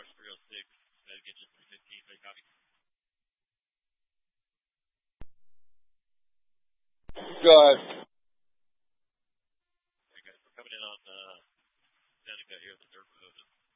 306. That'll get you 315. Big copy. Go ahead. Okay, guys, we're coming in on Danica here, the dirt road.